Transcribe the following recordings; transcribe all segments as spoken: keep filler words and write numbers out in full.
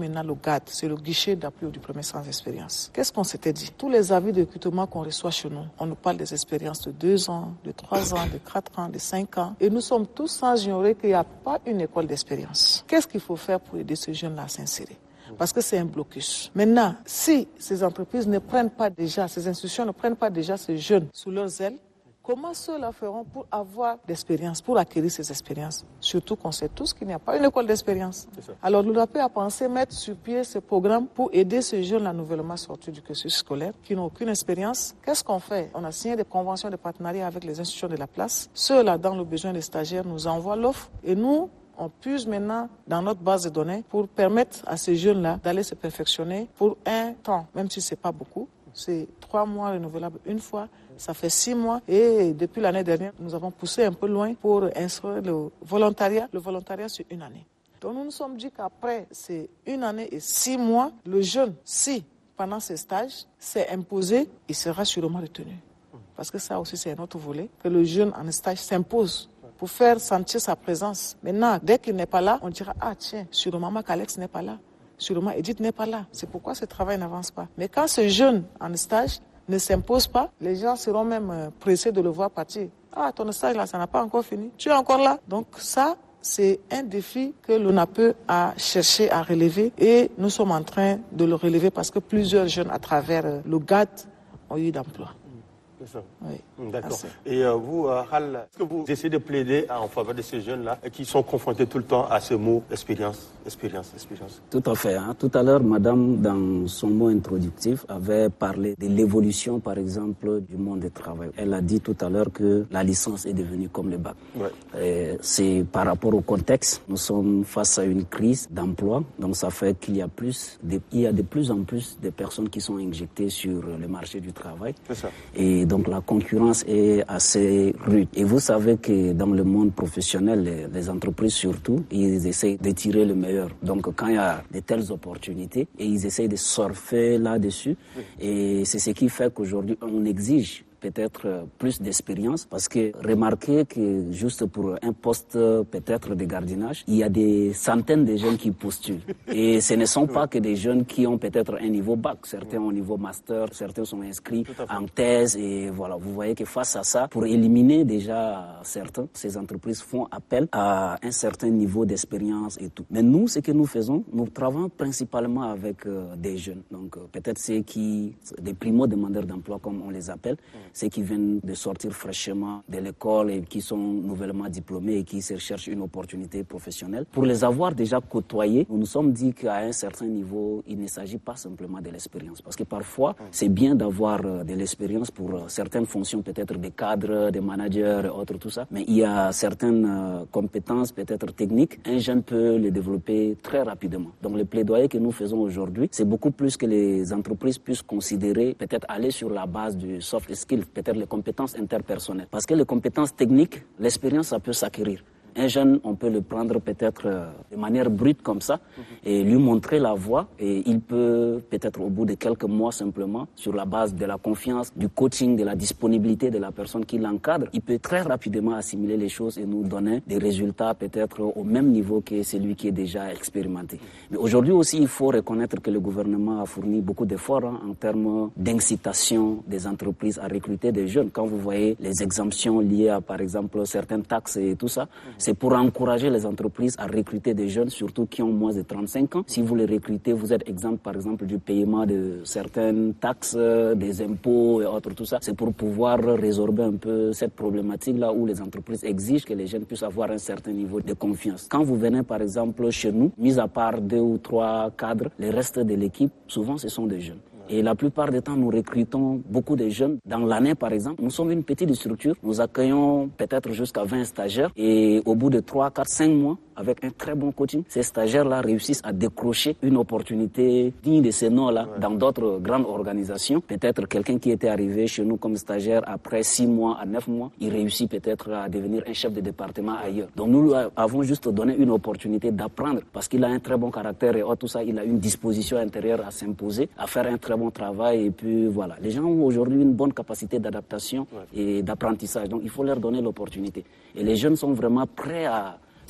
maintenant le G A D, c'est le guichet d'appui au diplômé sans expérience. Qu'est-ce qu'on s'était dit? Tous les avis de recrutement qu'on reçoit chez nous, on nous parle des expériences de deux ans, de trois ans, de quatre ans, de cinq ans. Et nous sommes tous sans ignorer qu'il n'y a pas une école d'expérience. Qu'est-ce qu'il faut faire pour aider ces jeunes-là à s'insérer? Parce que c'est un blocus. Maintenant, si ces entreprises ne prennent pas déjà, ces institutions ne prennent pas déjà ces jeunes sous leurs ailes, comment ceux-là feront pour avoir d'expérience, pour acquérir ces expériences? Surtout qu'on sait tous qu'il n'y a pas une école d'expérience. Alors l'U N A P a pensé mettre sur pied ce programme pour aider ces jeunes-là nouvellement sortis du cursus scolaire, qui n'ont aucune expérience. Qu'est-ce qu'on fait? On a signé des conventions de partenariat avec les institutions de la place. Ceux-là, dans le besoin des stagiaires, nous envoient l'offre et nous, on puise maintenant dans notre base de données pour permettre à ces jeunes-là d'aller se perfectionner pour un temps, même si ce n'est pas beaucoup. C'est trois mois renouvelables une fois, ça fait six mois. Et depuis l'année dernière, nous avons poussé un peu loin pour instruire le volontariat. Le volontariat, c'est une année. Donc nous nous sommes dit qu'après ces une année et six mois, le jeune, si pendant ses stages, s'est imposé, il sera sûrement retenu. Parce que ça aussi, c'est un autre volet, que le jeune en stage s'impose pour faire sentir sa présence. Maintenant, dès qu'il n'est pas là, on dira, ah tiens, sûrement Alex n'est pas là, sûrement Edith n'est pas là. C'est pourquoi ce travail n'avance pas. Mais quand ce jeune en stage ne s'impose pas, les gens seront même pressés de le voir partir. Ah, ton stage là, ça n'a pas encore fini. Tu es encore là. Donc ça, c'est un défi que l'U N A P a cherché à relever et nous sommes en train de le relever parce que plusieurs jeunes à travers le G A D ont eu d'emploi. C'est ça. Oui. D'accord. Assez. Et euh, vous, euh, Hal, est-ce que vous essayez de plaider en faveur de ces jeunes-là qui sont confrontés tout le temps à ce mot expérience, expérience, expérience? Tout à fait. Hein. Tout à l'heure, madame, dans son mot introductif, avait parlé de l'évolution, par exemple, du monde du travail. Elle a dit tout à l'heure que la licence est devenue comme le bac. Ouais. C'est par rapport au contexte. Nous sommes face à une crise d'emploi. Donc, ça fait qu'il y a plus, de, il y a de plus en plus de personnes qui sont injectées sur le marché du travail. C'est ça. Et donc la concurrence est assez rude. Et vous savez que dans le monde professionnel, les, les entreprises surtout, ils essayent de tirer le meilleur. Donc quand il y a de telles opportunités, et ils essayent de surfer là-dessus. Oui. Et c'est ce qui fait qu'aujourd'hui, on exige peut-être plus d'expérience, parce que remarquez que juste pour un poste peut-être de gardiennage, il y a des centaines de jeunes qui postulent. Et ce ne sont pas que des jeunes qui ont peut-être un niveau bac. Certains ont un niveau master, certains sont inscrits en thèse. Et voilà, vous voyez que face à ça, pour éliminer déjà certains, ces entreprises font appel à un certain niveau d'expérience et tout. Mais nous, ce que nous faisons, nous travaillons principalement avec euh, des jeunes. Donc euh, peut-être ceux qui, des primo-demandeurs d'emploi comme on les appelle, ceux qui viennent de sortir fraîchement de l'école et qui sont nouvellement diplômés et qui se cherchent une opportunité professionnelle. Pour les avoir déjà côtoyés, nous nous sommes dit qu'à un certain niveau, il ne s'agit pas simplement de l'expérience. Parce que parfois, c'est bien d'avoir de l'expérience pour certaines fonctions, peut-être des cadres, des managers et autres, tout ça. Mais il y a certaines compétences, peut-être techniques, un jeune peut les développer très rapidement. Donc le plaidoyer que nous faisons aujourd'hui, c'est beaucoup plus que les entreprises puissent considérer, peut-être aller sur la base du soft skill, peut-être les compétences interpersonnelles. Parce que les compétences techniques, l'expérience, ça peut s'acquérir. Un jeune, on peut le prendre peut-être de manière brute comme ça et lui montrer la voie, et il peut peut-être au bout de quelques mois simplement, sur la base de la confiance, du coaching, de la disponibilité de la personne qui l'encadre, il peut très rapidement assimiler les choses et nous donner des résultats peut-être au même niveau que celui qui est déjà expérimenté. Mais aujourd'hui aussi, il faut reconnaître que le gouvernement a fourni beaucoup d'efforts hein, en termes d'incitation des entreprises à recruter des jeunes. Quand vous voyez les exemptions liées à, par exemple, certaines taxes et tout ça, c'est pour encourager les entreprises à recruter des jeunes, surtout qui ont moins de trente-cinq ans. Si vous les recrutez, vous êtes exempt, par exemple, du paiement de certaines taxes, des impôts et autres, tout ça. C'est pour pouvoir résorber un peu cette problématique-là où les entreprises exigent que les jeunes puissent avoir un certain niveau de confiance. Quand vous venez, par exemple, chez nous, mis à part deux ou trois cadres, le reste de l'équipe, souvent, ce sont des jeunes. Et la plupart du temps, nous recrutons beaucoup de jeunes. Dans l'année, par exemple, nous sommes une petite structure. Nous accueillons peut-être jusqu'à vingt stagiaires. Et au bout de trois, quatre, cinq mois, avec un très bon coaching, ces stagiaires-là réussissent à décrocher une opportunité digne de ce nom-là ouais. dans d'autres grandes organisations. Peut-être quelqu'un qui était arrivé chez nous comme stagiaire après six mois à neuf mois, il réussit peut-être à devenir un chef de département ailleurs. Donc nous avons juste donné une opportunité d'apprendre parce qu'il a un très bon caractère et tout ça, il a une disposition intérieure à s'imposer, à faire un très bon travail. Et puis voilà, les gens ont aujourd'hui une bonne capacité d'adaptation ouais. et d'apprentissage. Donc il faut leur donner l'opportunité. Et les jeunes sont vraiment prêts à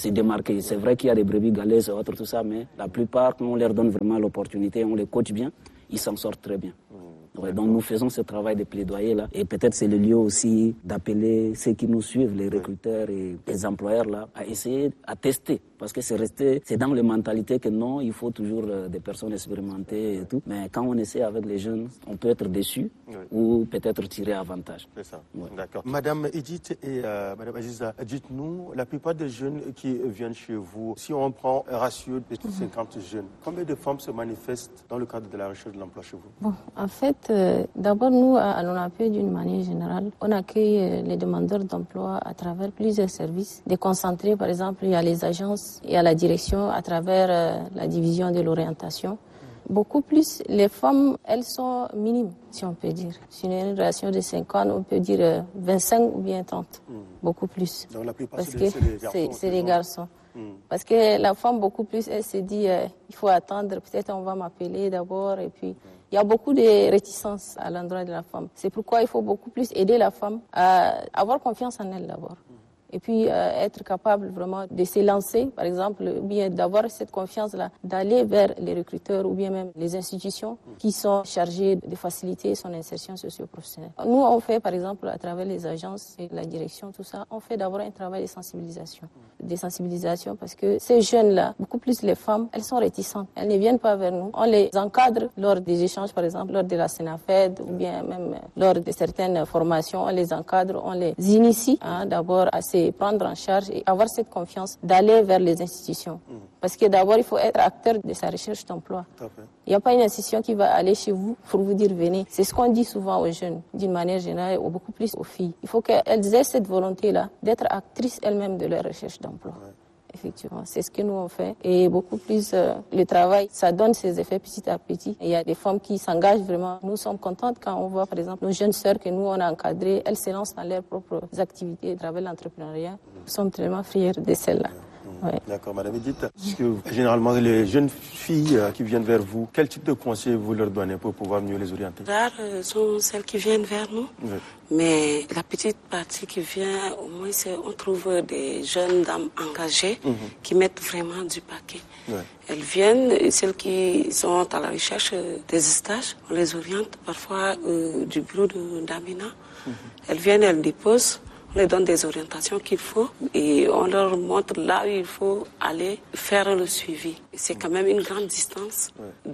se démarquer. C'est vrai qu'il y a des brebis galeuses et autres, tout ça, mais la plupart, quand on leur donne vraiment l'opportunité, on les coach bien, ils s'en sortent très bien. Ouais, donc nous faisons ce travail de plaidoyer là, et peut-être c'est le lieu aussi d'appeler ceux qui nous suivent, les recruteurs et les employeurs là, à essayer, à tester, parce que c'est resté, c'est dans les mentalités que non, il faut toujours euh, des personnes expérimentées et tout, mais quand on essaie avec les jeunes, on peut être déçu oui. ou peut-être tirer avantage. C'est ça, ouais. D'accord. Madame Edith et euh, Madame Aziza, dites-nous, la plupart des jeunes qui viennent chez vous, si on prend un ratio de cinquante mmh. jeunes, combien de femmes se manifestent dans le cadre de la recherche de l'emploi chez vous? Bon, en fait, Euh, d'abord, nous, à l'ONAPE, d'une manière générale, on accueille les demandeurs d'emploi à travers plusieurs services. Déconcentrés, par exemple, il y a les agences, il y a la direction à travers euh, la division de l'orientation. Beaucoup plus, les femmes, elles sont minimes, si on peut dire. Sur une relation de cinquante, on peut dire euh, vingt-cinq ou bien trente. Mmh. Beaucoup plus. Donc la plupart, parce c'est que les, les garçons. C'est les garçons. Mmh. Parce que la femme, beaucoup plus, elle se dit, euh, il faut attendre, peut-être on va m'appeler d'abord, et puis... Mmh. Il y a beaucoup de réticences à l'endroit de la femme. C'est pourquoi il faut beaucoup plus aider la femme à avoir confiance en elle d'abord. Et puis euh, être capable vraiment de se lancer, par exemple, ou bien d'avoir cette confiance-là, d'aller vers les recruteurs ou bien même les institutions qui sont chargées de faciliter son insertion socio-professionnelle. Nous, on fait, par exemple, à travers les agences et la direction, tout ça, on fait d'abord un travail de sensibilisation. Des sensibilisations parce que ces jeunes-là, beaucoup plus les femmes, elles sont réticentes. Elles ne viennent pas vers nous. On les encadre lors des échanges, par exemple, lors de la Sénafed ou bien même lors de certaines formations. On les encadre, on les initie hein, d'abord à ces prendre en charge et avoir cette confiance d'aller vers les institutions. Mmh. Parce que d'abord, il faut être acteur de sa recherche d'emploi. Il n'y a pas une institution qui va aller chez vous pour vous dire venez. C'est ce qu'on dit souvent aux jeunes, d'une manière générale, ou beaucoup plus aux filles. Il faut qu'elles aient cette volonté-là d'être actrices elles-mêmes de leur recherche d'emploi. Ouais. Effectivement, c'est ce que nous on fait. Et beaucoup plus, euh, le travail, ça donne ses effets petit à petit. Et il y a des femmes qui s'engagent vraiment. Nous sommes contentes quand on voit, par exemple, nos jeunes sœurs que nous on a encadrées, elles se lancent dans leurs propres activités à travers l'entrepreneuriat. Nous sommes tellement fiers de celles-là. Ouais. D'accord, Madame Edith. Parce que généralement, les jeunes filles qui viennent vers vous, quel type de conseils vous leur donnez pour pouvoir mieux les orienter? Rares sont celles qui viennent vers nous, oui. mais la petite partie qui vient, au moins, c'est, on trouve des jeunes dames engagées mm-hmm. qui mettent vraiment du paquet. Oui. Elles viennent, celles qui sont à la recherche des stages, on les oriente parfois euh, du bureau de d'Amina. Mm-hmm. Elles viennent, elles déposent. On leur donne des orientations qu'il faut et on leur montre là où il faut aller faire le suivi. C'est quand même une grande distance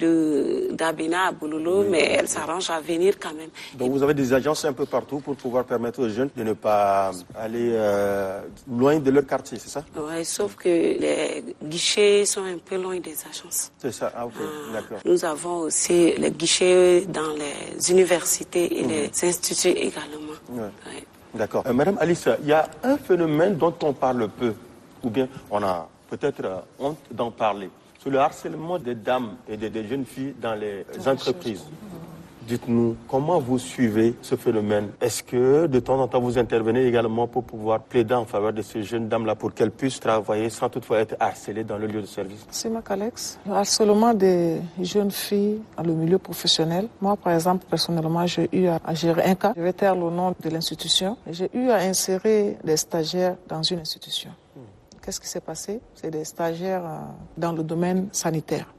de d'Abina à Bololo, oui, mais oui, elles s'arrangent à venir quand même. Donc et vous avez des agences un peu partout pour pouvoir permettre aux jeunes de ne pas aller euh, loin de leur quartier, c'est ça? Oui, sauf que les guichets sont un peu loin des agences. C'est ça, ah, ok, euh, d'accord. Nous avons aussi les guichets dans les universités et mmh. les instituts également. Ouais. Ouais. D'accord. Euh, Madame Alice, il y a un phénomène dont on parle peu, ou bien on a peut-être euh, honte d'en parler. C'est le harcèlement des dames et des, des jeunes filles dans les Tout entreprises. Dites-nous, comment vous suivez ce phénomène? Est-ce que de temps en temps vous intervenez également pour pouvoir plaider en faveur de ces jeunes dames-là pour qu'elles puissent travailler sans toutefois être harcelées dans le lieu de service? C'est Mac Alex. Le harcèlement des jeunes filles dans le milieu professionnel. Moi, par exemple, personnellement, j'ai eu à gérer un cas. Je vais taire le nom de l'institution. J'ai eu à insérer des stagiaires dans une institution. Hmm. Qu'est-ce qui s'est passé? C'est des stagiaires dans le domaine sanitaire.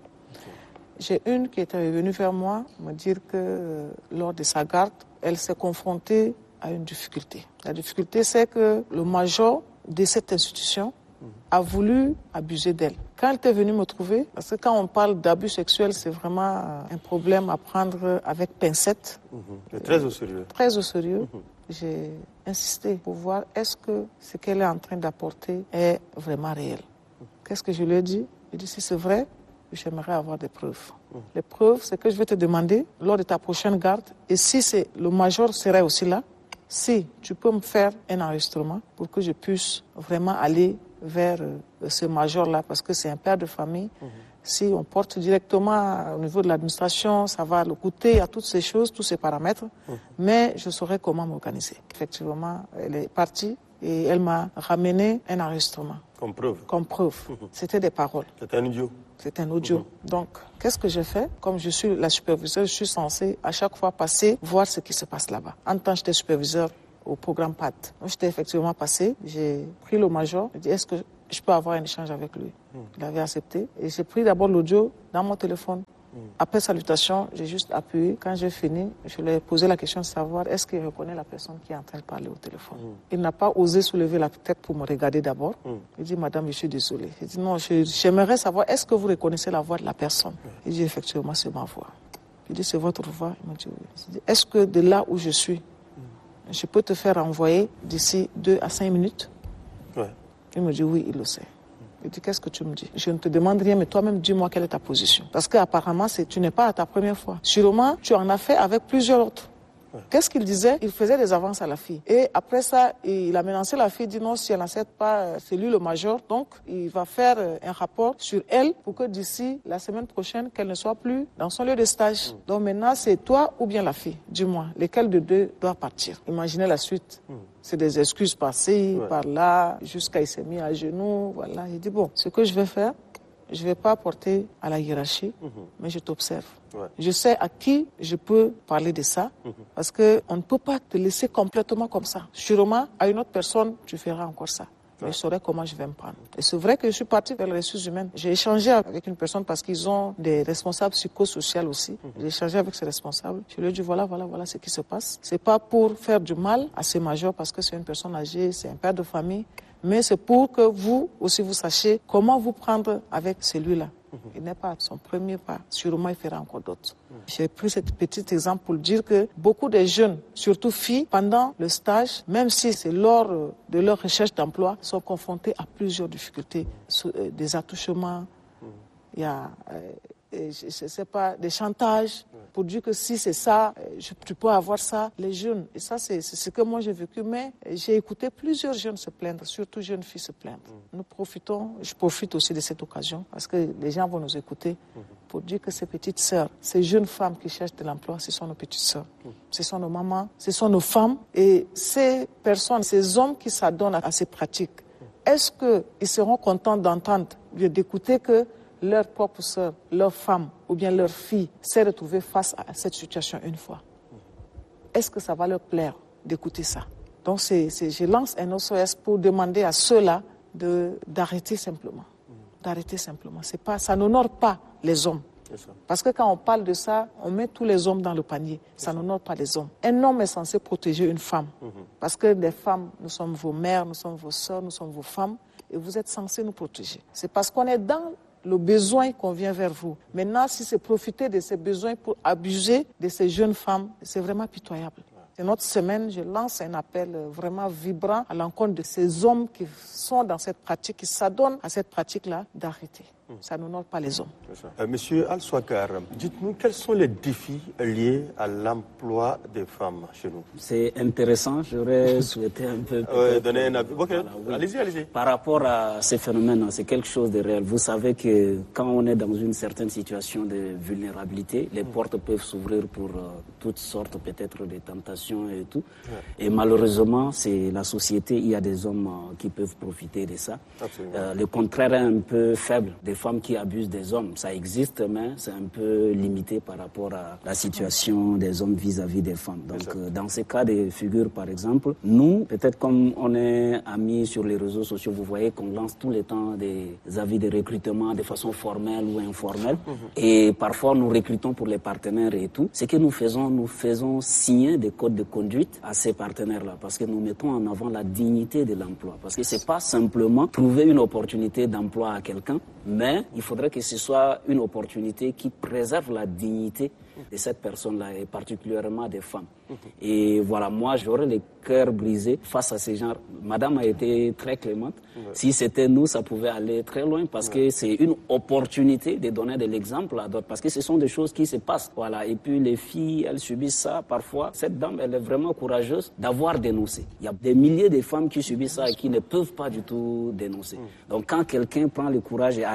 J'ai une qui était venue vers moi me dire que euh, lors de sa garde, elle s'est confrontée à une difficulté. La difficulté, c'est que le major de cette institution a voulu abuser d'elle. Quand elle était venue me trouver, parce que quand on parle d'abus sexuel, c'est vraiment un problème à prendre avec pincette. Mmh. Très au sérieux. Très au sérieux. Mmh. J'ai insisté pour voir est-ce que ce qu'elle est en train d'apporter est vraiment réel. Mmh. Qu'est-ce que je lui ai dit? Je lui ai dit si c'est vrai, j'aimerais avoir des preuves. Mmh. Les preuves, c'est que je vais te demander lors de ta prochaine garde, et si c'est le major serait aussi là, si tu peux me faire un enregistrement pour que je puisse vraiment aller vers euh, ce major-là, parce que c'est un père de famille. Mmh. Si on porte directement au niveau de l'administration, ça va le coûter à toutes ces choses, tous ces paramètres, mmh. mais je saurais comment m'organiser. Effectivement, elle est partie et elle m'a ramené un enregistrement. Comme preuve. Comme preuve. Mmh. C'était des paroles. C'était un audio. C'est un audio. Mmh. Donc, qu'est-ce que j'ai fait? Comme je suis la superviseure, je suis censée à chaque fois passer, voir ce qui se passe là-bas. En tant que j'étais superviseur au programme P A T. Donc, j'étais effectivement passé, j'ai pris le major, j'ai dit est-ce que je peux avoir un échange avec lui? Mm. Il avait accepté. Et j'ai pris d'abord l'audio dans mon téléphone. Mm. Après salutation, j'ai juste appuyé. Quand j'ai fini, je lui ai posé la question de savoir est-ce qu'il reconnaît la personne qui est en train de parler au téléphone. Mm. Il n'a pas osé soulever la tête pour me regarder d'abord. Mm. Il dit madame, je suis désolé. Il dit non, je, j'aimerais savoir est-ce que vous reconnaissez la voix de la personne? Mm. Il dit effectivement, c'est ma voix. Il dit c'est votre voix? Il m'a dit oui. Il dit est-ce que de là où je suis, mm. je peux te faire envoyer d'ici deux à cinq minutes? Ouais. Il me dit oui, il le sait. Il dit qu'est-ce que tu me dis? Je ne te demande rien, mais toi-même dis-moi quelle est ta position. Parce qu'apparemment, c'est, tu n'es pas à ta première fois. Sûrement, tu en as fait avec plusieurs autres. Ouais. Qu'est-ce qu'il disait? Il faisait des avances à la fille. Et après ça, il a menacé la fille, il dit non, si elle n'accepte pas, c'est lui le major. Donc, il va faire un rapport sur elle pour que d'ici la semaine prochaine, qu'elle ne soit plus dans son lieu de stage. Mm. Donc maintenant, c'est toi ou bien la fille. Dis-moi, lesquels de deux doit partir? Imaginez la suite. Mm. C'est des excuses passées, ouais. par là, jusqu'à il s'est mis à genoux. Voilà. Il dit bon, ce que je vais faire, je ne vais pas porter à la hiérarchie, mm-hmm. mais je t'observe. Ouais. Je sais à qui je peux parler de ça, mm-hmm. parce qu'on ne peut pas te laisser complètement comme ça. Sûrement, à une autre personne, tu feras encore ça. Mais ouais. je saurai comment je vais me prendre. Et c'est vrai que je suis partie vers les ressources humaines. J'ai échangé avec une personne parce qu'ils ont des responsables psychosociaux aussi. Mm-hmm. J'ai échangé avec ces responsables. Je lui ai dit voilà, voilà, voilà ce qui se passe. C'est pas pour faire du mal à ces majors parce que c'est une personne âgée, c'est un père de famille. Mais c'est pour que vous aussi vous sachiez comment vous prendre avec celui-là. Mmh. Il n'est pas son premier pas. Sûrement, il fera encore d'autres. Mmh. J'ai pris ce petit exemple pour dire que beaucoup de jeunes, surtout filles, pendant le stage, même si c'est lors de leur recherche d'emploi, sont confrontés à plusieurs difficultés, des attouchements. Mmh. Il y a, euh, je ne sais pas, des chantages. Ouais. Pour dire que si c'est ça, je, tu peux avoir ça, les jeunes. Et ça, c'est, c'est ce que moi j'ai vécu. Mais j'ai écouté plusieurs jeunes se plaindre, surtout jeunes filles se plaindre. Mm. Nous profitons, je profite aussi de cette occasion, parce que les gens vont nous écouter, mm. pour dire que ces petites sœurs, ces jeunes femmes qui cherchent de l'emploi, ce sont nos petites sœurs. Mm. Ce sont nos mamans, ce sont nos femmes. Et ces personnes, ces hommes qui s'adonnent à, à ces pratiques, mm. est-ce qu'ils seront contents d'entendre, d'écouter que leur propre sœur, leur femme ou bien leur fille s'est retrouvée face à cette situation une fois? Est-ce que ça va leur plaire d'écouter ça? Donc c'est, c'est, je lance un S O S pour demander à ceux-là de, d'arrêter simplement. D'arrêter simplement. C'est pas, ça n'honore pas les hommes. Parce que quand on parle de ça, on met tous les hommes dans le panier. Ça n'honore pas les hommes. Un homme est censé protéger une femme. Mm-hmm. Parce que les femmes, nous sommes vos mères, nous sommes vos sœurs, nous sommes vos femmes. Et vous êtes censés nous protéger. C'est parce qu'on est dans le besoin qu'on vient vers vous. Maintenant, si c'est profiter de ces besoins pour abuser de ces jeunes femmes, c'est vraiment pitoyable. C'est notre semaine, je lance un appel vraiment vibrant à l'encontre de ces hommes qui sont dans cette pratique, qui s'adonnent à cette pratique-là, d'arrêter. Ça n'honore pas les hommes. Euh, Monsieur Al-Swakar, dites-nous quels sont les défis liés à l'emploi des femmes chez nous? C'est intéressant, j'aurais souhaité un peu... Euh, donner un avis. Okay. Voilà, oui. Allez-y, allez-y. Par rapport à ces phénomènes, c'est quelque chose de réel. Vous savez que quand on est dans une certaine situation de vulnérabilité, les mmh. portes peuvent s'ouvrir pour euh, toutes sortes peut-être de tentations et tout. Ouais. Et malheureusement, c'est la société, il y a des hommes euh, qui peuvent profiter de ça. Euh, le contraire est un peu faible. Des femmes qui abusent des hommes, ça existe, mais c'est un peu limité par rapport à la situation des hommes vis-à-vis des femmes. Donc, euh, dans ces cas de figure, par exemple, nous, peut-être comme on est amis sur les réseaux sociaux, vous voyez qu'on lance tout le temps des avis de recrutement de façon formelle ou informelle. Mmh. Et parfois, nous recrutons pour les partenaires et tout. Ce que nous faisons, nous faisons signer des codes de conduite à ces partenaires-là, parce que nous mettons en avant la dignité de l'emploi. Parce que c'est pas simplement trouver une opportunité d'emploi à quelqu'un, mais il faudrait que ce soit une opportunité qui préserve la dignité de cette personne-là, et particulièrement des femmes. Et voilà, moi, j'aurais le cœur brisé face à ces gens. Madame a été très clémente. Ouais. Si c'était nous, ça pouvait aller très loin, parce ouais. que c'est une opportunité de donner de l'exemple à d'autres, parce que ce sont des choses qui se passent. Voilà. Et puis les filles, elles subissent ça parfois. Cette dame, elle est vraiment courageuse d'avoir dénoncé. Il y a des milliers de femmes qui subissent ça et qui ne peuvent pas du tout dénoncer. Mmh. Donc quand quelqu'un prend le courage et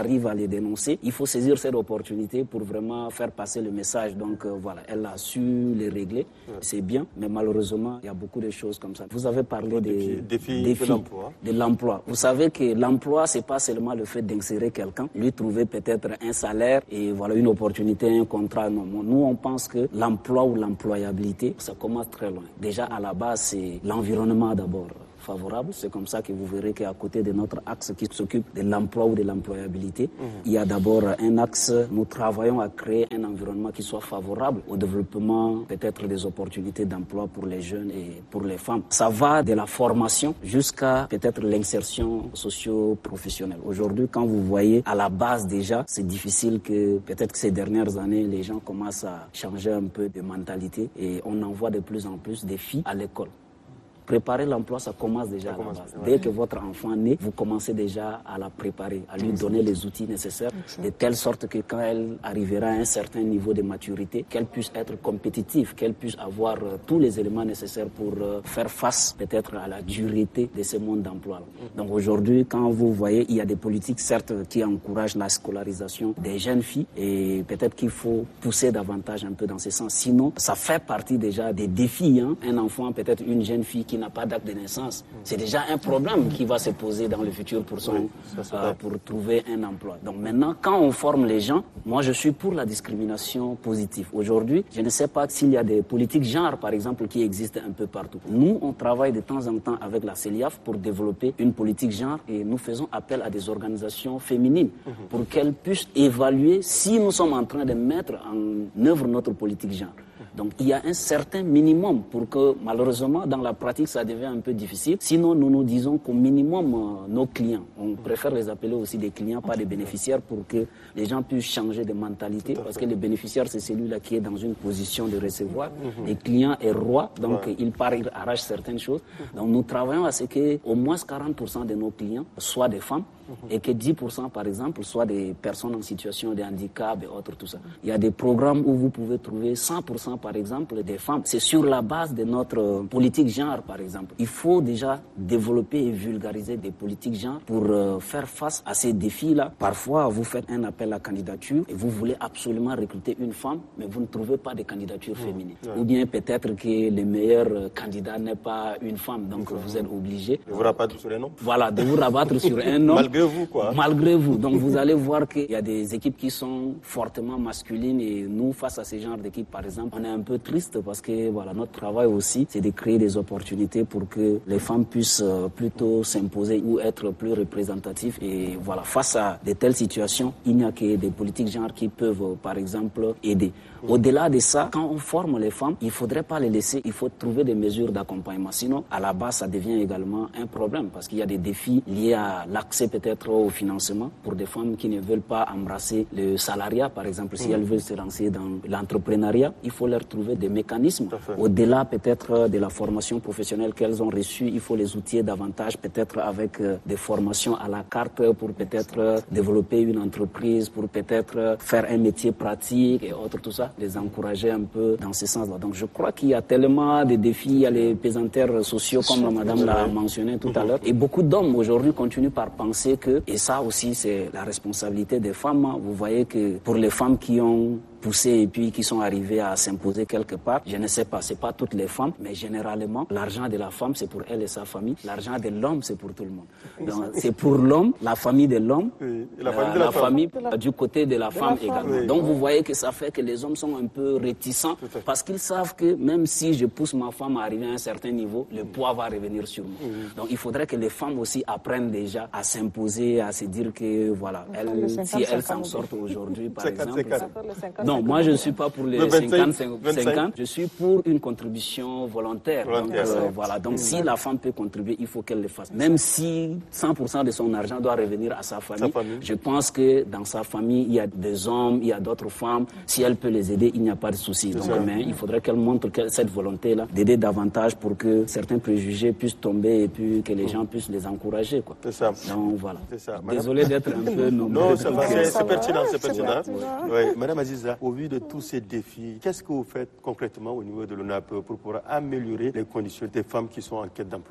arrive à les dénoncer, il faut saisir cette opportunité pour vraiment faire passer le message. Donc euh, voilà, elle a su les régler, ouais. c'est bien, mais malheureusement, il y a beaucoup de choses comme ça. Vous avez parlé des défis, défis de l'emploi. De l'emploi. Vous savez que l'emploi, c'est pas seulement le fait d'insérer quelqu'un, lui trouver peut-être un salaire et voilà une opportunité, un contrat. Non, nous on pense que l'emploi ou l'employabilité, ça commence très loin. Déjà à la base, c'est l'environnement d'abord favorable. C'est comme ça que vous verrez qu'à côté de notre axe qui s'occupe de l'emploi ou de l'employabilité, mmh. il y a d'abord un axe, nous travaillons à créer un environnement qui soit favorable au développement peut-être des opportunités d'emploi pour les jeunes et pour les femmes. Ça va de la formation jusqu'à peut-être l'insertion socio-professionnelle. Aujourd'hui, quand vous voyez à la base déjà, c'est difficile que peut-être que ces dernières années, les gens commencent à changer un peu de mentalité et on envoie de plus en plus des filles à l'école. Préparer l'emploi, ça commence déjà ça à commence, la base. Ouais. Dès que votre enfant naît, vous commencez déjà à la préparer, à lui donner les outils nécessaires, de telle sorte que quand elle arrivera à un certain niveau de maturité, qu'elle puisse être compétitive, qu'elle puisse avoir euh, tous les éléments nécessaires pour euh, faire face peut-être à la dureté de ce monde d'emploi. Mm. Donc aujourd'hui, quand vous voyez, il y a des politiques certes qui encouragent la scolarisation des jeunes filles et peut-être qu'il faut pousser davantage un peu dans ce sens. Sinon, ça fait partie déjà des défis. Hein. Un enfant, peut-être une jeune fille qui qui n'a pas d'acte de naissance, c'est déjà un problème qui va se poser dans le futur pour, son, oui, euh, pour trouver un emploi. Donc maintenant, quand on forme les gens, moi je suis pour la discrimination positive. Aujourd'hui, je ne sais pas s'il y a des politiques genre, par exemple, qui existent un peu partout. Nous, on travaille de temps en temps avec la CELIAF pour développer une politique genre et nous faisons appel à des organisations féminines mm-hmm. pour qu'elles puissent évaluer si nous sommes en train de mettre en œuvre notre politique genre. Donc il y a un certain minimum pour que malheureusement dans la pratique ça devient un peu difficile. Sinon nous nous disons qu'au minimum euh, nos clients, on préfère les appeler aussi des clients, pas des bénéficiaires pour que les gens puissent changer de mentalité parce que le bénéficiaire c'est celui-là qui est dans une position de recevoir. Mm-hmm. Les clients est roi, donc ouais. il part, il arrache certaines choses. Donc nous travaillons à ce que au moins quarante pour cent de nos clients soient des femmes. Et que dix pour cent par exemple soient des personnes en situation de handicap et autres, tout ça. Il y a des programmes où vous pouvez trouver cent pour cent par exemple des femmes. C'est sur la base de notre politique genre par exemple. Il faut déjà développer et vulgariser des politiques genre pour euh, faire face à ces défis-là. Parfois vous faites un appel à candidature et vous voulez absolument recruter une femme mais vous ne trouvez pas de candidature mmh. féminine. Ouais. Ou bien peut-être que le meilleur candidat n'est pas une femme, donc mmh. vous êtes obligé de vous rabattre sur un homme. Voilà, de vous rabattre sur un homme. Malgré vous, quoi. Malgré vous. Donc, vous allez voir qu'il y a des équipes qui sont fortement masculines et nous, face à ce genre d'équipe, par exemple, on est un peu triste parce que, voilà, notre travail aussi, c'est de créer des opportunités pour que les femmes puissent plutôt s'imposer ou être plus représentatives. Et voilà, face à de telles situations, il n'y a que des politiques genre qui peuvent, par exemple, aider. Au-delà de ça, quand on forme les femmes, il ne faudrait pas les laisser, il faut trouver des mesures d'accompagnement. Sinon, à la base, ça devient également un problème parce qu'il y a des défis liés à l'accès peut-être au financement pour des femmes qui ne veulent pas embrasser le salariat, par exemple. Si mmh. elles veulent se lancer dans l'entrepreneuriat, il faut leur trouver des mécanismes. Au-delà peut-être de la formation professionnelle qu'elles ont reçue, il faut les outiller davantage peut-être avec des formations à la carte pour peut-être développer une entreprise, pour peut-être faire un métier pratique et autres, tout ça. Les encourager un peu dans ce sens-là. Donc je crois qu'il y a tellement de défis, il y a les pesanteurs sociaux comme la madame l'a mentionné tout à l'heure. Et beaucoup d'hommes aujourd'hui continuent par penser que, et ça aussi c'est la responsabilité des femmes, vous voyez que pour les femmes qui ont poussé et puis qui sont arrivées à s'imposer quelque part, je ne sais pas, c'est pas toutes les femmes, mais généralement l'argent de la femme c'est pour elle et sa famille, l'argent de l'homme c'est pour tout le monde. Donc c'est pour l'homme, la famille de l'homme, oui. la famille, euh, de la la famille la... du côté de la de femme la également. Oui. Donc vous voyez que ça fait que les hommes sont un peu réticents parce qu'ils savent que même si je pousse ma femme à arriver à un certain niveau, le poids va revenir sur moi. Oui. Donc il faudrait que les femmes aussi apprennent déjà à s'imposer, à se dire que voilà, elles, si elles s'en sortent aujourd'hui par exemple. Non, moi je ne suis pas pour les cinquante cinquante, je suis pour une contribution volontaire. volontaire donc, euh, voilà. donc si la femme peut contribuer, il faut qu'elle le fasse. Même si cent pour cent de son argent doit revenir à sa famille, sa famille, je pense que dans sa famille, il y a des hommes, il y a d'autres femmes. Si elle peut les aider, il n'y a pas de souci. Donc, mais il faudrait qu'elle montre cette volonté-là d'aider davantage pour que certains préjugés puissent tomber et puis que les gens puissent les encourager. Quoi. C'est ça. Donc voilà. Ça. Désolé d'être un peu nombreux. Non, ça va, c'est, c'est pertinent, c'est pertinent. Ouais. Madame Aziza, au vu de tous ces défis, qu'est-ce que vous faites concrètement au niveau de l'O N A P pour pouvoir améliorer les conditions des femmes qui sont en quête d'emploi?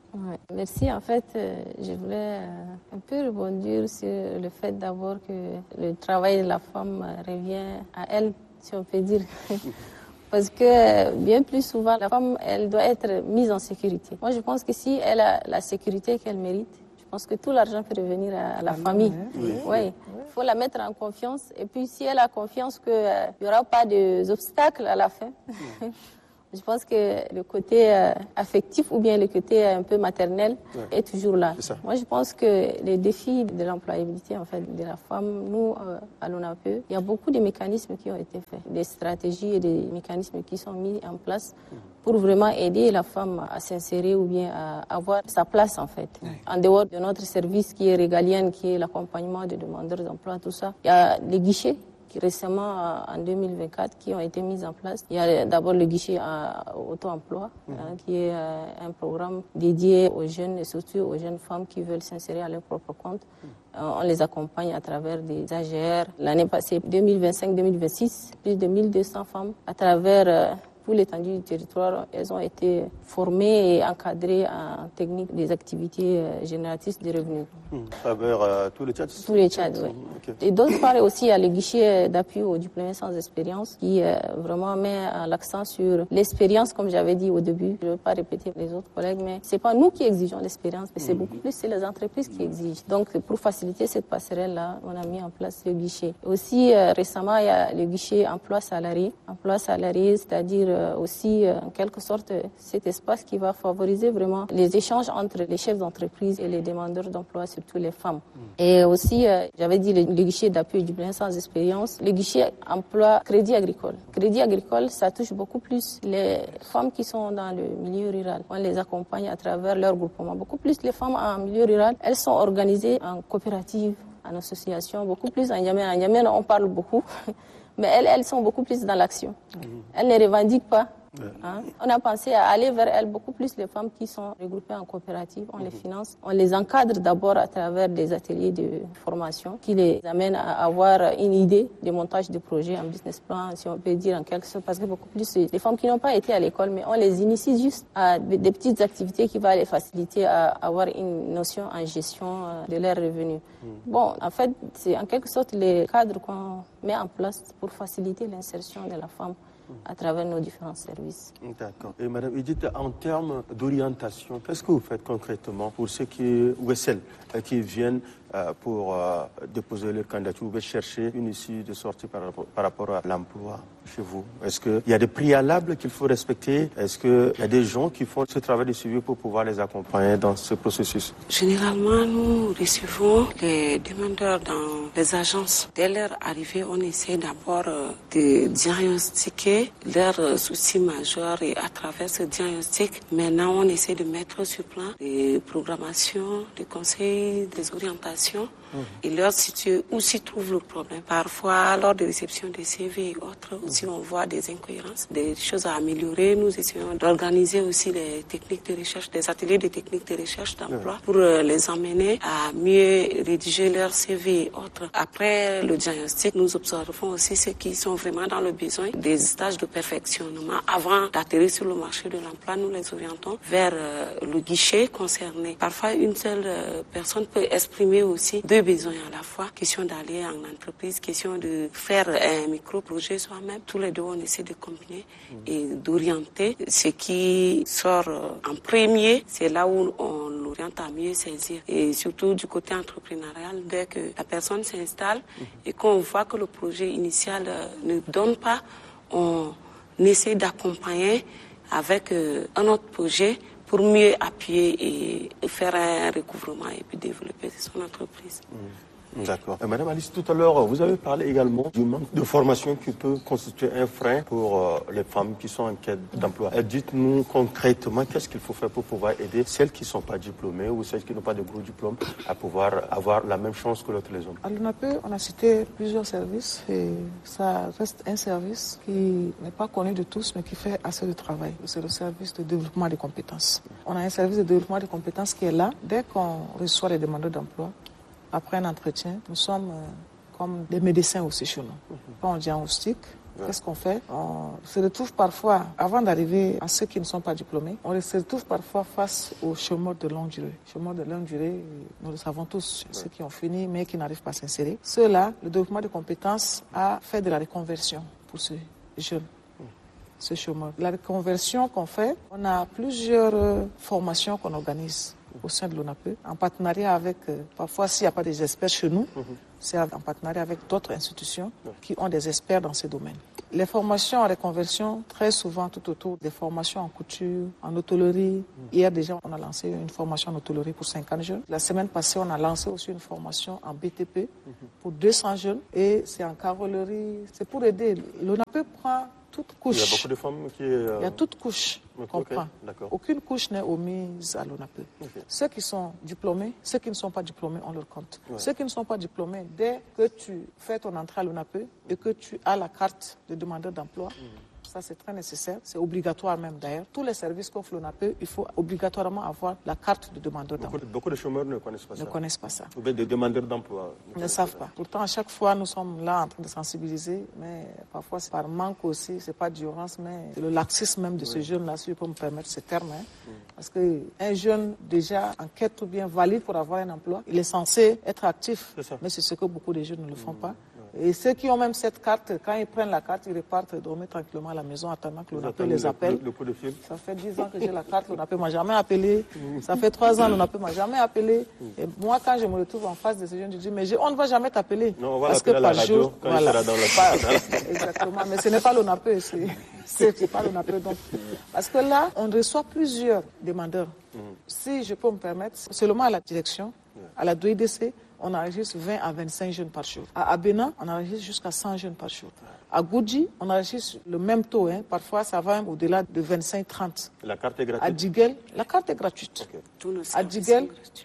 Ouais, merci. En fait, euh, je voulais euh, un peu rebondir sur le fait d'abord que le travail de la femme euh, revient à elle, si on peut dire. Parce que bien plus souvent, la femme, elle doit être mise en sécurité. Moi, je pense que si elle a la sécurité qu'elle mérite, je pense que tout l'argent peut revenir à la famille. Oui. Oui. Il faut la mettre en confiance. Et puis, si elle a confiance qu'il n'y aura pas d'obstacles à la fin, je pense que le côté euh, affectif ou bien le côté un peu maternel ouais. est toujours là. Moi, je pense que les défis de l'employabilité en fait, de la femme, nous, euh, à l'O N A P E, il y a beaucoup de mécanismes qui ont été faits, des stratégies et des mécanismes qui sont mis en place pour vraiment aider la femme à s'insérer ou bien à avoir sa place en fait. Ouais. En dehors de notre service qui est régalien, qui est l'accompagnement des demandeurs d'emploi, tout ça, il y a les guichets qui récemment, en deux mille vingt-quatre, qui ont été mises en place. Il y a d'abord le guichet à auto-emploi, mmh. hein, qui est euh, un programme dédié aux jeunes et surtout aux jeunes femmes qui veulent s'insérer à leur propre compte. Mmh. Euh, on les accompagne à travers des A G R. L'année passée, deux mille vingt-cinq deux mille vingt-six, plus de mille deux cents femmes à travers euh, tout l'étendue du territoire, elles ont été formées et encadrées en technique des activités euh, génératrices de revenus. Mmh. À travers euh, tous les Tchads Tous les Tchads, oui. Okay. Et d'autre part aussi, il y a le guichet d'appui aux diplômés sans expérience qui euh, vraiment met l'accent sur l'expérience, comme j'avais dit au début. Je ne veux pas répéter les autres collègues, mais c'est pas nous qui exigeons l'expérience, mais c'est mmh. beaucoup plus c'est les entreprises qui exigent. Donc, pour faciliter cette passerelle-là, on a mis en place le guichet. Aussi, euh, récemment, il y a le guichet emploi salarié. Emploi salarié, c'est-à-dire euh, aussi, euh, en quelque sorte, cet espace qui va favoriser vraiment les échanges entre les chefs d'entreprise et les demandeurs d'emploi, surtout les femmes. Mmh. Et aussi, euh, j'avais dit le, le guichet d'appui du plein sans expérience, le guichet emploi crédit agricole. Crédit agricole, ça touche beaucoup plus les femmes qui sont dans le milieu rural. On les accompagne à travers leur groupement. Beaucoup plus les femmes en milieu rural, elles sont organisées en coopérative, en association, beaucoup plus en Yamé. En Yamé, on parle beaucoup, mais elles, elles sont beaucoup plus dans l'action. Elles ne revendiquent pas. Hein? On a pensé à aller vers elles, beaucoup plus les femmes qui sont regroupées en coopérative, on les finance, on les encadre d'abord à travers des ateliers de formation qui les amènent à avoir une idée de montage de projet, un business plan, si on peut dire en quelque sorte, parce que beaucoup plus les femmes qui n'ont pas été à l'école, mais on les initie juste à des petites activités qui vont les faciliter à avoir une notion en gestion de leurs revenus. Bon, en fait, c'est en quelque sorte les cadres qu'on met en place pour faciliter l'insertion de la femme à travers nos différents services. D'accord. Et Madame Edith, en termes d'orientation, qu'est-ce que vous faites concrètement pour ceux qui, ou celles qui viennent euh, pour euh, déposer leur candidature ou chercher une issue de sortie par rapport, par rapport à l'emploi chez vous? Est-ce qu'il y a des préalables qu'il faut respecter? Est-ce qu'il y a des gens qui font ce travail de suivi pour pouvoir les accompagner dans ce processus? Généralement, nous recevons les demandeurs dans les agences. Dès leur arrivée, on essaie d'abord de diagnostiquer leurs soucis majeurs et à travers ce diagnostic, maintenant on essaie de mettre sur plan des programmations, des conseils, des orientations mmh. et leur situer où s'y trouve le problème. Parfois, lors de réception des C V et autres, aussi on voit des incohérences, des choses à améliorer. Nous essayons d'organiser aussi des techniques de recherche, des ateliers de techniques de recherche d'emploi mmh. pour les emmener à mieux rédiger leur C V et autres. Après le diagnostic, nous observons aussi ceux qui sont vraiment dans le besoin des stages de perfectionnement. Avant d'atterrir sur le marché de l'emploi, nous les orientons vers euh, le guichet concerné. Parfois, une seule euh, personne peut exprimer aussi deux besoins à la fois. Question d'aller en entreprise, question de faire un micro-projet soi-même. Tous les deux, on essaie de combiner mmh. et d'orienter. Ce qui sort euh, en premier, c'est là où on l'oriente à mieux saisir. Et surtout du côté entrepreneurial, dès que la personne s'installe mmh. et qu'on voit que le projet initial euh, ne donne pas, on essaie d'accompagner avec euh, un autre projet pour mieux appuyer et faire un recouvrement et puis développer son entreprise. Mmh. D'accord. Euh, Madame Alice, tout à l'heure, vous avez parlé également du manque de formation qui peut constituer un frein pour euh, les femmes qui sont en quête d'emploi. Euh, dites-nous concrètement qu'est-ce qu'il faut faire pour pouvoir aider celles qui ne sont pas diplômées ou celles qui n'ont pas de gros diplômes à pouvoir avoir la même chance que l'autre les hommes. À l'O N A P E, on a cité plusieurs services et ça reste un service qui n'est pas connu de tous mais qui fait assez de travail. C'est le service de développement des compétences. On a un service de développement des compétences qui est là. Dès qu'on reçoit les demandeurs d'emploi, après un entretien, nous sommes euh, comme des médecins aussi chez nous. Mm-hmm. On diagnostique, Ouais. Qu'est-ce qu'on fait? On se retrouve parfois, avant d'arriver à ceux qui ne sont pas diplômés, on se retrouve parfois face aux chômeurs de longue durée. Chômeurs de longue durée, nous le savons tous, ouais. ceux qui ont fini mais qui n'arrivent pas à s'insérer. Ceux-là, le développement de compétences a fait de la reconversion pour ces jeunes. Ce chômeur. La reconversion qu'on fait, on a plusieurs euh, formations qu'on organise au sein de l'O N A P E, en partenariat avec, euh, parfois s'il n'y a pas des experts chez nous, mm-hmm. c'est en partenariat avec d'autres institutions mm-hmm. qui ont des experts dans ces domaines. Les formations en reconversion, très souvent tout autour des formations en couture, en hôtellerie. Mm-hmm. Hier déjà, on a lancé une formation en hôtellerie pour cinquante jeunes. La semaine passée, on a lancé aussi une formation en B T P mm-hmm. pour deux cents jeunes. Et c'est en carrellerie, c'est pour aider. L'O N A P E prend toute couche. Il y a beaucoup de femmes qui... Euh... Il y a toute couche qu'on okay, prend. Aucune couche n'est omise à l'O N A P E. Okay. Ceux qui sont diplômés, ceux qui ne sont pas diplômés, on leur compte. Ouais. Ceux qui ne sont pas diplômés, dès que tu fais ton entrée à l'O N A P E et que tu as la carte de demandeur d'emploi, mmh. ça c'est très nécessaire, c'est obligatoire même d'ailleurs. Tous les services qu'offre l'O N A P E, il faut obligatoirement avoir la carte de demandeur beaucoup, d'emploi. Beaucoup de chômeurs ne connaissent pas ne ça. Ne connaissent pas ça. Ou bien des demandeurs d'emploi. Ne, ne savent pas. Pourtant, à chaque fois, nous sommes là en train de sensibiliser, mais parfois c'est par manque aussi, c'est pas d'urgence, mais c'est le laxisme même de oui. ce jeune-là, si je peux me permettre ce terme. Hein. Oui. Parce qu'un jeune déjà en quête ou bien valide pour avoir un emploi, il est censé être actif, c'est mais c'est ce que beaucoup de jeunes ne le font mmh. pas. Et ceux qui ont même cette carte, quand ils prennent la carte, ils repartent dormir tranquillement à la maison, attendant que l'O N A P E les appelle. Le, le coup de fil. Ça fait dix ans que j'ai la carte, l'O N A P E ne m'a jamais appelé. Ça fait trois ans, l'O N A P E ne m'a jamais appelé. Et moi, quand je me retrouve en face de ces jeunes, je dis, mais je, on ne va jamais t'appeler. Non, on va l'appeler à la radio jour, quand voilà. il sera dans le pas, exactement, mais ce n'est pas l'O N A P E, c'est, c'est pas l'O N A P E. Donc, parce que là, on reçoit plusieurs demandeurs. Mm. Si je peux me permettre, seulement à la direction, à la D O I D C, on enregistre vingt à vingt-cinq jeunes par jour. À Abena, on enregistre jusqu'à cent jeunes par jour. À Goudji, on enregistre le même taux. Hein. Parfois, ça va même au-delà de vingt-cinq à trente. La carte est gratuite? À Djiguel, la carte est gratuite. Okay. À Djiguel,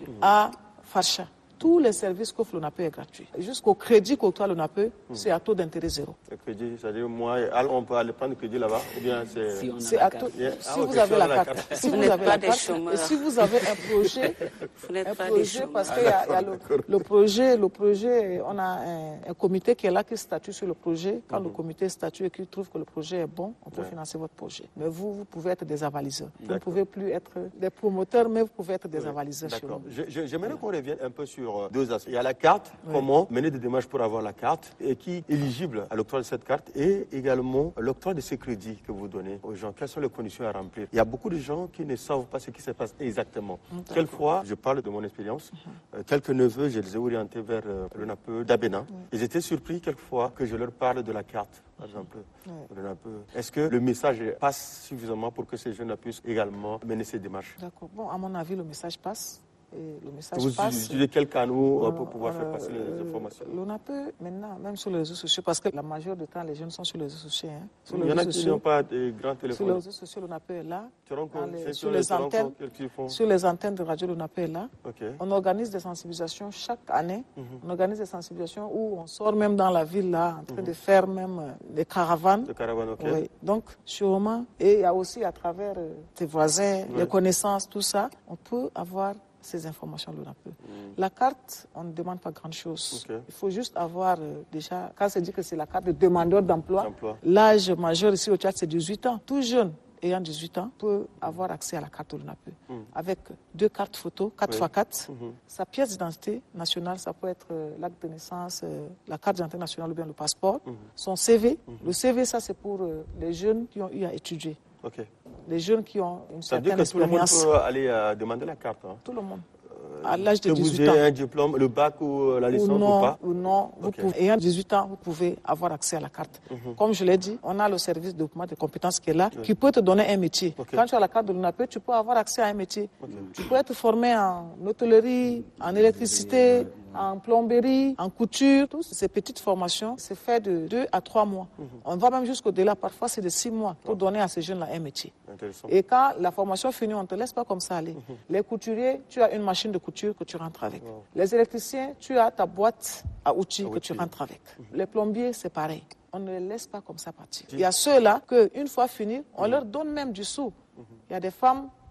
à Farsha. Tous les services qu'offre l'O N A P E est gratuit. Jusqu'au crédit qu'octroie l'O N A P E, mmh. c'est à taux d'intérêt zéro. Le crédit, c'est-à-dire, moi, on peut aller prendre le crédit là-bas ou bien c'est... Si, on a c'est la à carte. taux... Yeah. Si ah, vous okay, avez la carte. carte. Si vous, vous avez la carte. Et si vous avez un projet, un projet parce qu'il y a, il y a le, le projet, le projet, on a un, un comité qui est là qui statue sur le projet. Quand mmh. le comité statue et qu'il trouve que le projet est bon, on peut ouais. financer votre projet. Mais vous, vous pouvez être des avaliseurs. Vous ne pouvez plus être des promoteurs, mais vous pouvez être des oui. avaliseurs. D'accord. J'aimerais qu'on revienne un peu sur deux aspects. Il y a la carte, oui. comment mener des démarches pour avoir la carte et qui est éligible à l'octroi de cette carte et également l'octroi de ces crédits que vous donnez aux gens. Quelles sont les conditions à remplir? Il y a beaucoup de gens qui ne savent pas ce qui se passe exactement. Quelquefois, je parle de mon expérience, mm-hmm. euh, quelques neveux, je les ai orientés vers euh, l'O N A P E d'Abena. Mm-hmm. Ils étaient surpris quelquefois que je leur parle de la carte, par exemple. Mm-hmm. l'O N A P E. Est-ce que le message passe suffisamment pour que ces jeunes puissent également mener ces démarches? D'accord. Bon, à mon avis, le message passe. Et le message vous passe. Vous utilisez quel canal euh, pour pouvoir euh, faire passer les informations? L'O N A P E, maintenant, même sur les réseaux sociaux, parce que la majeure du temps, les jeunes sont sur les réseaux sociaux. Hein. Sur Il y en a qui n'ont pas de grands téléphones. Sur les réseaux sociaux, l'O N A P E est là. Les, sur, les antennes, sur les antennes de radio, l'O N A P E est là. Okay. On organise des sensibilisations chaque année. Mm-hmm. On organise des sensibilisations où on sort même dans la ville, là, en train mm-hmm. de faire même euh, des caravanes. Des caravanes, ok. Oui. Donc, sûrement, et il y a aussi à travers euh, tes voisins, ouais. les connaissances, tout ça, on peut avoir ces informations l'O N A P E. Mm. La carte, on ne demande pas grand-chose. Okay. Il faut juste avoir euh, déjà, quand c'est dit que c'est la carte de demandeur d'emploi, l'âge majeur ici au Tchad, c'est dix-huit ans. Tout jeune ayant dix-huit ans peut avoir accès à la carte de l'O N A P E. Mm. Avec deux cartes photos, quatre par quatre, oui. mm-hmm. sa pièce d'identité nationale, ça peut être euh, l'acte de naissance, euh, la carte d'identité nationale ou bien le passeport, mm-hmm. son C V. Mm-hmm. Le C V, ça c'est pour euh, les jeunes qui ont eu à étudier. Okay. Les jeunes qui ont une ça certaine expérience. Ça veut dire que expérience. tout le monde peut aller euh, demander la carte. Hein. Tout le monde. À l'âge de que dix-huit vous ans. ayez un diplôme, le bac ou la licence ou, non, ou pas ou non, vous okay. pouvez, ayant dix-huit ans, vous pouvez avoir accès à la carte. Mm-hmm. Comme je l'ai dit, on a le service de développement des compétences qui est là, oui. qui peut te donner un métier. Okay. Quand tu as la carte de l'O N A P E, tu peux avoir accès à un métier. Okay. Tu peux être formé en hôtellerie, en électricité, en plomberie, en couture. Toutes ces petites formations, c'est fait de deux à trois mois. Mm-hmm. On va même jusqu'au-delà. Parfois, c'est de six mois pour oh. donner à ces jeunes-là un métier. Et quand la formation finit, on ne te laisse pas comme ça aller. Mm-hmm. Les couturiers, tu as une machine de couture que tu rentres avec. Oh. Les électriciens, tu as ta boîte à outils à que outils. tu rentres avec. Mm-hmm. Les plombiers, c'est pareil. On ne les laisse pas comme ça partir. Il y a ceux-là qu'une fois finis, on mm-hmm. leur donne même du sou. Mm-hmm. Il y a des femmes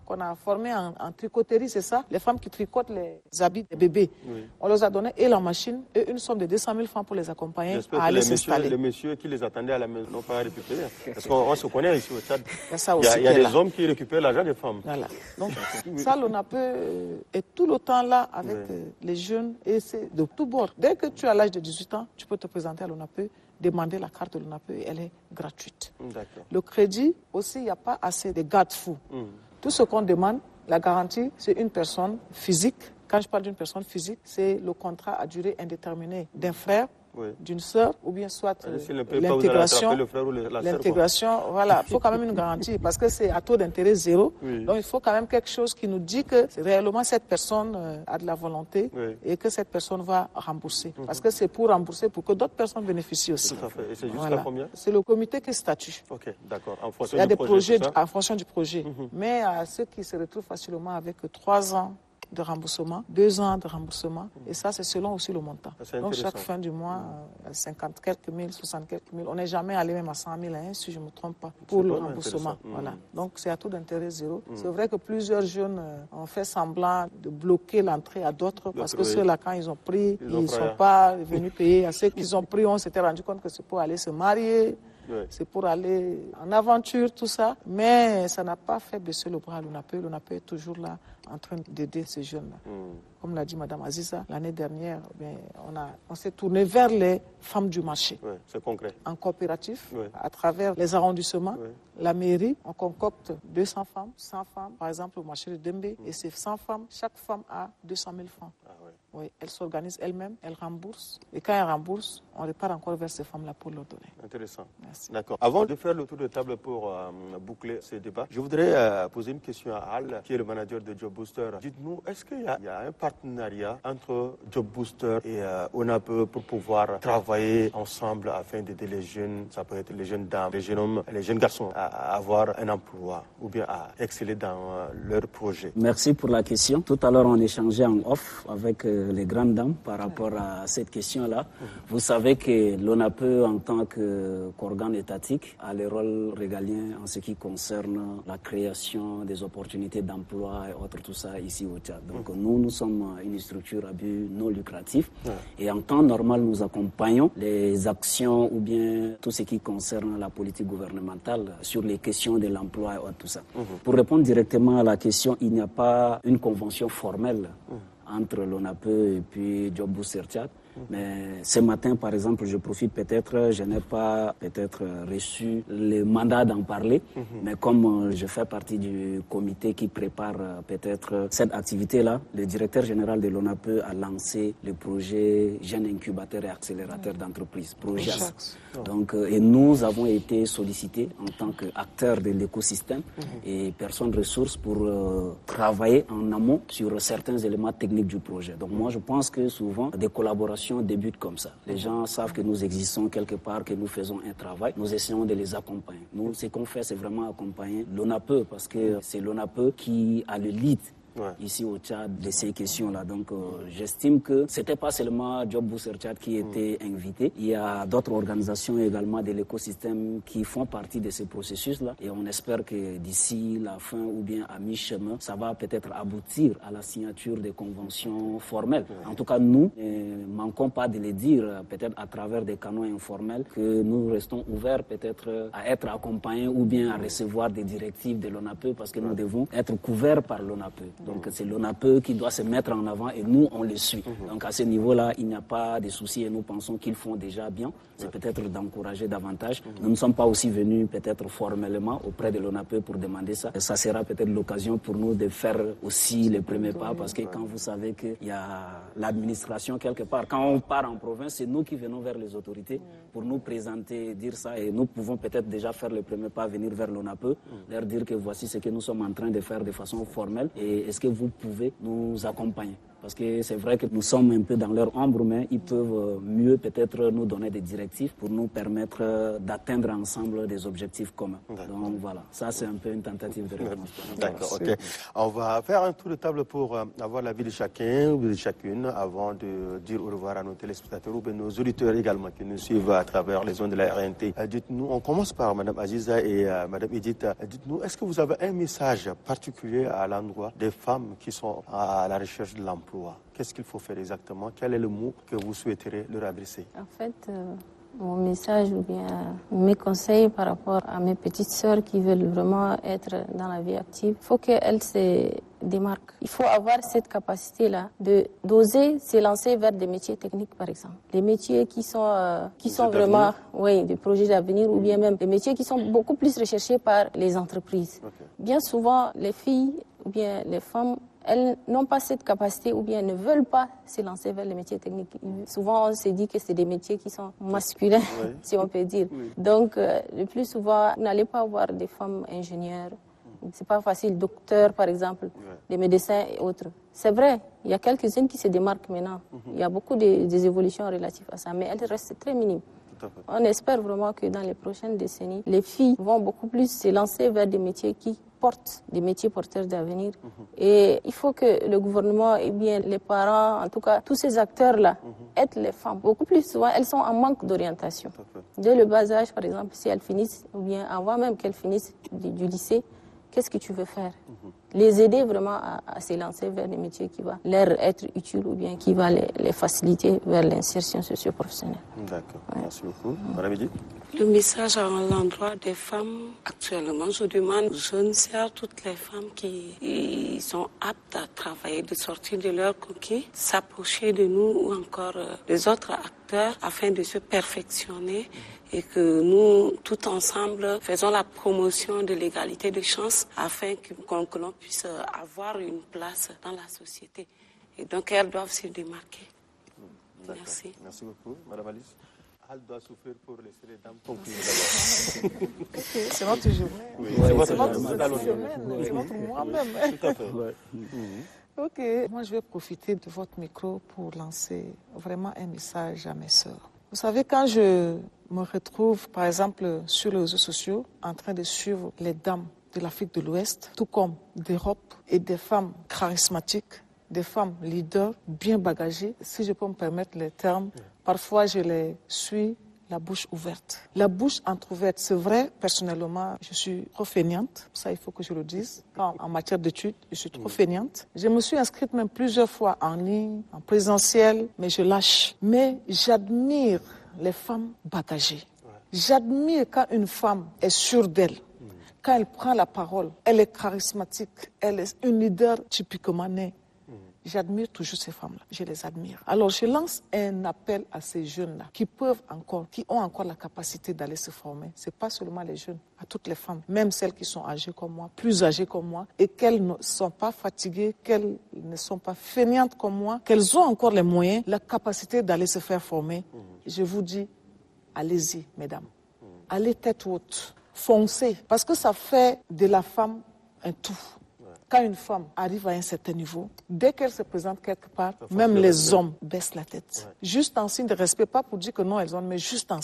qu'on a formées en, en tricoterie, c'est ça? Les femmes qui tricotent les habits des bébés. Oui. On leur a donné et la machine et une somme de deux cent mille francs pour les accompagner à aller s'installer. Les messieurs qui les attendaient à la maison n'ont pas récupéré. Parce qu'on se connaît ici au Tchad. Il y a, ça aussi il y a, il y a des hommes qui récupèrent l'argent des femmes. Voilà. Donc, ça, l'ONAPE est tout le temps là avec oui. les jeunes et c'est de tout bord. Dès que tu as l'âge de dix-huit ans, tu peux te présenter à l'ONAPE, demander la carte de l'ONAPE et elle est gratuite. Le crédit, aussi, il n'y a pas assez de garde-fous. Mmh. Tout ce qu'on demande, la garantie, c'est une personne physique. Quand je parle d'une personne physique, c'est le contrat à durée indéterminée d'un frère, oui. d'une sœur, ou bien soit euh, l'intégration. L'intégration, voilà. Il faut quand même une garantie parce que c'est à taux d'intérêt zéro. Oui. Donc il faut quand même quelque chose qui nous dit que réellement cette personne euh, a de la volonté oui. et que cette personne va rembourser. Mm-hmm. Parce que c'est pour rembourser pour que d'autres personnes bénéficient aussi. Tout à fait. Et c'est jusqu'à voilà. combien? C'est le comité qui statue. Ok, d'accord. En fonction il y a du des projets projet, en fonction du projet. Mm-hmm. Mais à ceux qui se retrouvent facilement avec trois ans de remboursement, deux ans de remboursement, et ça c'est selon aussi le montant. Donc chaque fin du mois, euh, cinquante quelques mille, soixante quelques mille, on n'est jamais allé même à cent mille, hein, si je ne me trompe pas, pour le remboursement. Voilà. Mmh. Donc c'est à taux d'intérêt zéro. Mmh. C'est vrai que plusieurs jeunes euh, ont fait semblant de bloquer l'entrée à d'autres, parce que oui. ceux-là, quand ils ont pris, ils ne sont pas venus payer. À ceux qu'ils ont pris, on s'était rendu compte que c'est pour aller se marier. Oui. C'est pour aller en aventure, tout ça. Mais ça n'a pas fait baisser le bras à l'ONAPE. L'ONAPE est toujours là, en train d'aider ces jeunes-là. Mm. Comme l'a dit Mme Aziza, l'année dernière, bien, on, a, on s'est tourné vers les femmes du marché. Oui, c'est concret. En coopératif, oui. à travers les arrondissements, oui. la mairie, on concocte deux cents femmes, cent femmes, par exemple au marché de Dembé. Mm. Et ces cent femmes, chaque femme a deux cent mille francs. Ah, oui. Oui, elles s'organisent elles-mêmes, elles remboursent. Et quand elles remboursent, on repart encore vers ces femmes-là pour leur donner. Intéressant. Merci. D'accord. Avant de faire le tour de table pour euh, boucler ce débat, je voudrais euh, poser une question à Al, qui est le manager de Job Booster. Dites-nous, est-ce qu'il y a, il y a un partenariat entre Job Booster et euh, ONAPE pour pouvoir travailler ensemble afin d'aider les jeunes, ça peut être les jeunes dames, les jeunes hommes, les jeunes garçons à, à avoir un emploi ou bien à exceller dans euh, leur projet? Merci pour la question. Tout à l'heure, on échangeait en off avec euh, les grandes dames par rapport à cette question-là. Mmh. Vous savez que l'ONAPE, en tant que, qu'organe étatique, a les rôles régaliens en ce qui concerne la création des opportunités d'emploi et autres, tout ça ici au Tchad. Donc mmh. nous, nous sommes une structure à but non lucratif mmh. et en temps normal, nous accompagnons les actions ou bien tout ce qui concerne la politique gouvernementale sur les questions de l'emploi et autres, tout ça. Mmh. Pour répondre directement à la question, il n'y a pas une convention formelle mmh. entre l'ONAPE et puis Job Booster Tchad. Mais ce matin, par exemple, je profite peut-être, je n'ai pas peut-être reçu le mandat d'en parler, mm-hmm. mais comme je fais partie du comité qui prépare peut-être cette activité-là, le directeur général de l'ONAPE a lancé le projet Jeunes Incubateurs et Accélérateurs d'entreprise, projet A S. Donc, et nous avons été sollicités en tant qu'acteurs de l'écosystème mm-hmm. et personnes ressources pour euh, travailler en amont sur certains éléments techniques du projet. Donc moi, je pense que souvent, des collaborations débutent comme ça. Les gens savent que nous existons quelque part, que nous faisons un travail. Nous essayons de les accompagner. Nous, ce qu'on fait, c'est vraiment accompagner l'ONAPE parce que c'est l'ONAPE qui a le lead. Ouais. Ici au Tchad de ces questions-là. Donc euh, j'estime que c'était pas seulement Job Booster Tchad qui était mmh. invité. Il y a d'autres organisations également de l'écosystème qui font partie de ce processus-là. Et on espère que d'ici la fin ou bien à mi-chemin, ça va peut-être aboutir à la signature des conventions formelles. Mmh. En tout cas, nous ne manquons pas de le dire, peut-être à travers des canaux informels, que nous restons ouverts peut-être à être accompagnés ou bien à recevoir des directives de l'ONAPE parce que mmh. nous devons être couverts par l'ONAPE. Donc c'est l'ONAPE qui doit se mettre en avant et nous, on le suit. Mmh. Donc à ce niveau-là, il n'y a pas de souci et nous pensons qu'ils font déjà bien. C'est ouais. peut-être d'encourager davantage. Mmh. Nous ne sommes pas aussi venus peut-être formellement auprès de l'ONAPE pour demander ça. Et ça sera peut-être l'occasion pour nous de faire aussi les premiers pas parce que quand vous savez qu'il y a l'administration quelque part, quand on part en province, c'est nous qui venons vers les autorités mmh. pour nous présenter, dire ça et nous pouvons peut-être déjà faire les premiers pas, venir vers l'ONAPE, mmh. leur dire que voici ce que nous sommes en train de faire de façon formelle et est-ce que vous pouvez nous accompagner? Parce que c'est vrai que nous sommes un peu dans leur ombre, mais ils peuvent mieux peut-être nous donner des directives pour nous permettre d'atteindre ensemble des objectifs communs. Donc voilà, ça c'est un peu une tentative de réponse. D'accord, ok. On va faire un tour de table pour euh, avoir l'avis de chacun ou de chacune avant de dire au revoir à nos téléspectateurs ou bien nos auditeurs également qui nous suivent à travers les zones de la R N T. Euh, dites-nous, on commence par Mme Aziza et euh, Mme Edith. Euh, dites-nous, est-ce que vous avez un message particulier à l'endroit des femmes qui sont à la recherche de l'emploi? Qu'est-ce qu'il faut faire exactement? Quel est le mot que vous souhaiterez leur adresser? En fait, euh, mon message ou bien mes conseils par rapport à mes petites sœurs qui veulent vraiment être dans la vie active, il faut qu'elles se démarquent. Il faut avoir cette capacité-là de d'oser se lancer vers des métiers techniques, par exemple. Les métiers qui sont euh, qui sont vraiment, oui, des projets d'avenir ou bien même des métiers qui sont beaucoup plus recherchés par les entreprises. Okay. Bien souvent, les filles ou bien les femmes, elles n'ont pas cette capacité ou bien ne veulent pas se lancer vers les métiers techniques. Souvent, on se dit que c'est des métiers qui sont masculins, oui. si on peut dire. Oui. Donc, euh, le plus souvent, vous n'allez pas voir des femmes ingénieures. C'est pas facile, docteurs par exemple, oui. des médecins et autres. C'est vrai, il y a quelques-unes qui se démarquent maintenant. Mm-hmm. Il y a beaucoup de, des évolutions relatives à ça, mais elles restent très minimes. On espère vraiment que dans les prochaines décennies, les filles vont beaucoup plus se lancer vers des métiers qui portent, des métiers porteurs d'avenir. Mm-hmm. Et il faut que le gouvernement et bien les parents, en tout cas tous ces acteurs-là, mm-hmm. aident les femmes. Beaucoup plus souvent, elles sont en manque d'orientation. Dès le bas âge, par exemple, si elles finissent, ou bien avant même qu'elles finissent du, du lycée, qu'est-ce que tu veux faire? Mm-hmm. Les aider vraiment à, à se lancer vers des métiers qui vont leur être utiles ou bien qui vont les, les faciliter vers l'insertion socio-professionnelle. D'accord, ouais. Merci beaucoup. Madame Edith? Le message à l'endroit des femmes, actuellement, je demande aux jeunes sœurs, toutes les femmes qui sont aptes à travailler, de sortir de leur coquille, s'approcher de nous ou encore des autres acteurs afin de se perfectionner et que nous, tout ensemble, faisons la promotion de l'égalité de chances afin que, que l'on puisse avoir une place dans la société. Et donc, elles doivent se démarquer. Merci. Merci beaucoup. Madame Alice? Elle doit souffrir pour laisser les dames conclure d'abord. Okay. C'est notre journée. Oui, oui, c'est votre semaine. C'est notre moi-même. Tout à fait. Ouais. Mm-hmm. Ok. Moi, je vais profiter de votre micro pour lancer vraiment un message à mes sœurs. Vous savez, quand je me retrouve, par exemple, sur les réseaux sociaux, en train de suivre les dames de l'Afrique de l'Ouest, tout comme d'Europe, et des femmes charismatiques, des femmes leaders bien bagagées, si je peux me permettre les termes, parfois je les suis la bouche ouverte. La bouche entrouverte, c'est vrai, personnellement, je suis trop fainéante, ça il faut que je le dise. En, en matière d'études, je suis trop fainéante. Je me suis inscrite même plusieurs fois en ligne, en présentiel, mais je lâche. Mais j'admire les femmes bagagées. J'admire quand une femme est sûre d'elle. Quand elle prend la parole, elle est charismatique, elle est une leader typiquement née. J'admire toujours ces femmes-là, je les admire. Alors je lance un appel à ces jeunes-là qui peuvent encore, qui ont encore la capacité d'aller se former. C'est pas seulement les jeunes, à toutes les femmes, même celles qui sont âgées comme moi, plus âgées comme moi, et qu'elles ne sont pas fatiguées, qu'elles ne sont pas fainéantes comme moi, qu'elles ont encore les moyens, la capacité d'aller se faire former. Mmh. Je vous dis, allez-y, mesdames, mmh. allez tête haute, foncez, parce que ça fait de la femme un tout. Quand une femme arrive à un certain niveau, dès qu'elle se présente quelque part, même les hommes baissent la tête. Ouais. Juste en signe de respect, pas pour dire que non, elles ont, mais juste en